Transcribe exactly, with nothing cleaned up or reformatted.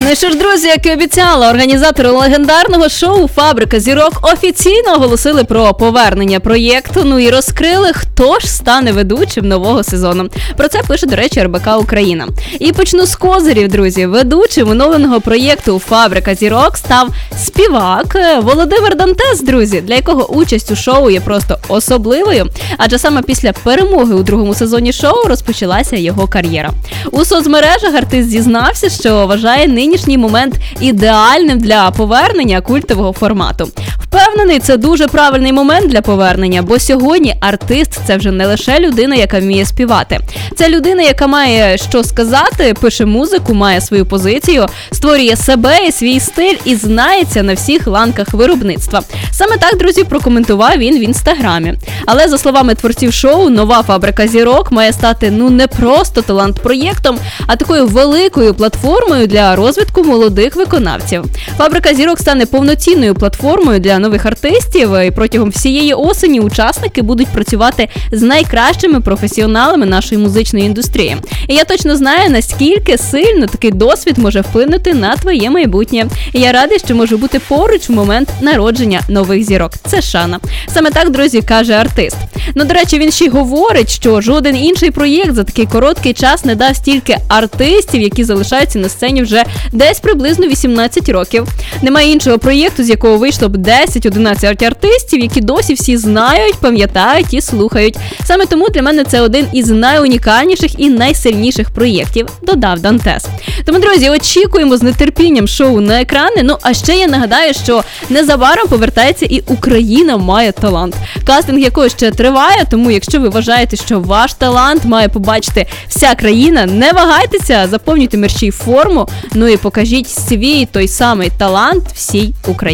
Ну що ж, друзі, як і обіцяла, організатори легендарного шоу «Фабрика зірок» офіційно оголосили про повернення проєкту, ну і розкрили, хто ж стане ведучим нового сезону. Про це пише, до речі, ер бе ка Україна. І почну з козирів, друзі. Ведучим оновленого проєкту «Фабрика зірок» став співак Володимир Дантес, друзі, для якого участь у шоу є просто особливою, адже саме після перемоги у другому сезоні шоу розпочалася його кар'єра. У соцмережах артист зізнався, що вважає нинішній момент ідеальним для повернення культового формату. Впевнений, це дуже правильний момент для повернення, бо сьогодні артист – це вже не лише людина, яка вміє співати. Це людина, яка має що сказати, пише музику, має свою позицію, створює себе і свій стиль і знається на всіх ланках виробництва. Саме так, друзі, прокоментував він в інстаграмі. Але, за словами творців шоу, нова «Фабрика зірок» має стати ну не просто талант-проєктом, а такою великою платформою для розвитку молодих виконавців. «Фабрика зірок» стане повноцінною платформою для нових артистів, і протягом всієї осені учасники будуть працювати з найкращими професіоналами нашої музичної індустрії. І я точно знаю, наскільки сильно такий досвід може вплинути на твоє майбутнє. І я радий, що можу бути поруч в момент народження нових зірок. Це шана. Саме так, друзі, каже артист. Ну, до речі, він ще й говорить, що жоден інший проєкт за такий короткий час не дасть стільки артистів, які залишаються на сцені вже десь приблизно вісімнадцять років. Немає іншого проєкту, з якого вийшло б десять-одинадцять артистів, які досі всі знають, пам'ятають і слухають. Саме тому для мене це один із найунікальніших і найсильніших проєктів, додав Дантес. Тому, друзі, очікуємо з нетерпінням шоу на екрани. Ну, а ще я нагадаю, що незабаром повертається і «Україна має талант», кастинг якого ще триває, тому якщо ви вважаєте, що ваш талант має побачити вся країна, не вагайтеся, заповнюйте мерщій форму, ну і покажіть свій той самий талант всій Україні.